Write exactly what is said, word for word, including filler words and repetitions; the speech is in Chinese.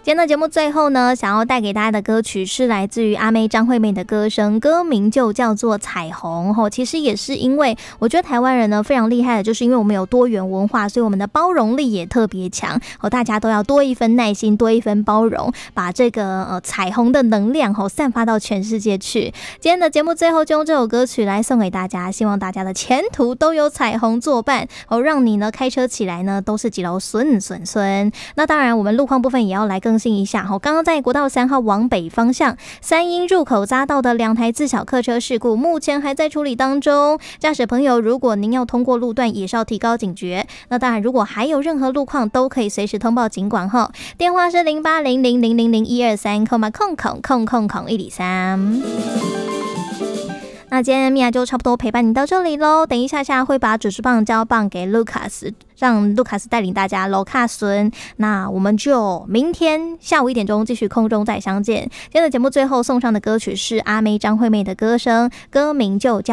今天的节目最后呢，想要带给大家的歌曲是来自于阿妹张惠妹的歌声，歌名就叫做《彩虹》。其实也是因为我觉得台湾人呢非常厉害的，就是因为我们有多元文化，所以我们的包容力也特别强。大家都要多一分耐心，多一分包容，把这个呃彩虹的能量散发到全世界去。今天的节目最后就用这首歌曲来送给大家，希望大家的前途都有彩虹作伴，让你呢开车起来呢都是几楼顺顺顺。那当然我们路况部分也要来更新一下，刚刚在国道三号往北方向三鹰入口匝道的两台自小客车事故目前还在处理当中，驾驶朋友如果您要通过路段也是要提高警觉。那当然如果还有任何路况都可以随时通报警管后，电话是零八零零零零零一二三空嘛空空空空空一里三。那今天米娅就差不多陪伴你到这里咯，等一下下会把主持棒交棒给卢卡斯，让卢卡斯带领大家楼卡孙。那我们就明天下午一点钟继续空中再相见。今天的节目最后送上的歌曲是阿妹张惠妹的歌声，歌名就叫